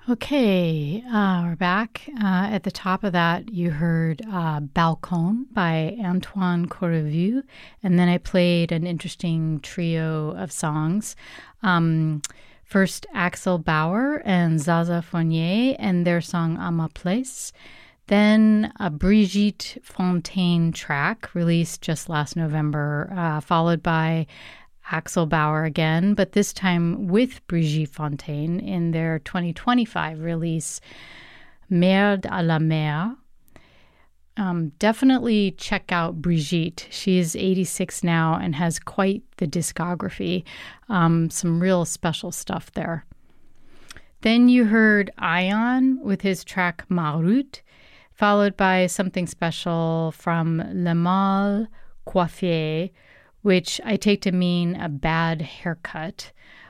Okay, we're back. At the top of that, you heard Balcon by Antoine Correvu, and then I played an interesting trio of songs. Um, First, Axel Bauer and Zaza Fournier and their song À ma place. Then a Brigitte Fontaine track released just last November, followed by Axel Bauer again, but this time with Brigitte Fontaine in their 2025 release, Merde à la mer. Definitely check out Brigitte. She's 86 now and has quite the discography. Some real special stuff there. Then you heard Ion with his track Ma Route, followed by something special from Le Mal Coiffé, which I take to mean a bad haircut.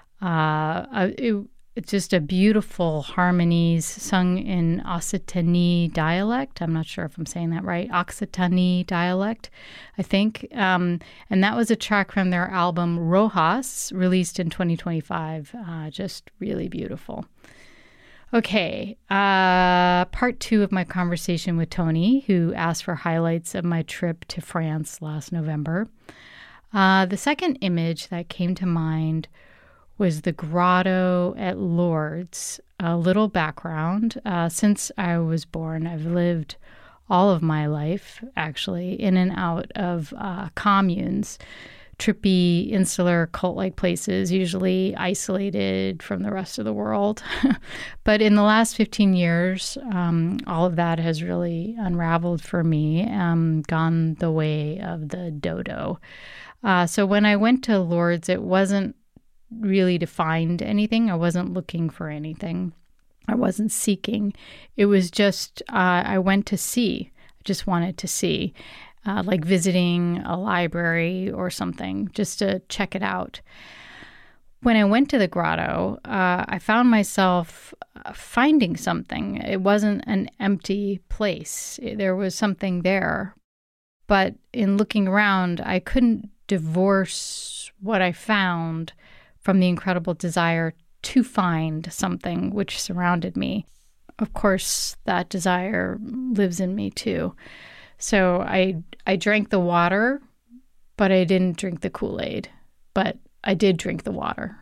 It's just a beautiful harmonies sung in Occitanie dialect. I'm not sure if I'm saying that right. Occitanie dialect, I think. And that was a track from their album Rojas, released in 2025. Just really beautiful. Okay, part two of my conversation with Tony, who asked for highlights of my trip to France last November. The second image that came to mind was the grotto at Lourdes. A little background. Since I was born, I've lived all of my life, actually, in and out of communes, trippy, insular, cult-like places, usually isolated from the rest of the world. But in the last 15 years, all of that has really unraveled for me, gone the way of the dodo. So when I went to Lourdes, it wasn't really to find anything. I wasn't looking for anything. I wasn't seeking. It was just, I went to see. I just wanted to see, like visiting a library or something, just to check it out. When I went to the grotto, I found myself finding something. It wasn't an empty place. There was something there. But in looking around, I couldn't divorce what I found from the incredible desire to find something which surrounded me. Of course, that desire lives in me too. So I drank the water, but I didn't drink the Kool-Aid. But I did drink the water.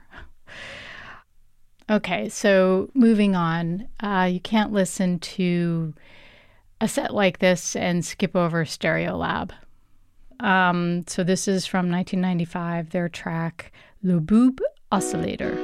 Okay, so moving on. You can't listen to a set like this and skip over Stereolab. So this is from 1995, their track Le Boob Oscillator.